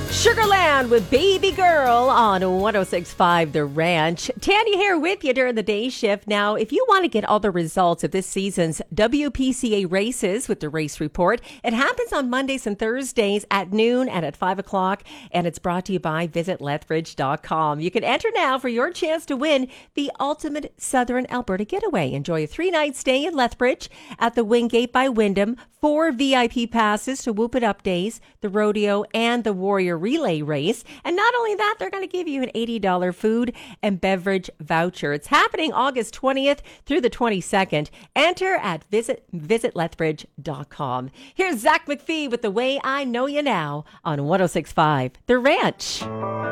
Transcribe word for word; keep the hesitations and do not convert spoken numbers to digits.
Sugarland with Baby Girl on one oh six point five The Ranch. Tanya here with you during the day shift. Now, if you want to get all the results of this season's W P C A races with the Race Report, it happens on Mondays and Thursdays at noon and at five o'clock, and it's brought to you by visit lethbridge dot com. You can enter now for your chance to win the ultimate Southern Alberta getaway. Enjoy a three-night stay in Lethbridge at the Wingate by Wyndham, four V I P passes to Whoop It Up Days, the rodeo, and the Warrior Relay Race. And not only that, they're going to give you an eighty dollars food and beverage voucher. It's happening August twentieth through the twenty-second. Enter at visit visit lethbridge dot com. Here's Zach McPhee with The Way I Know You Now on one oh six point five The Ranch.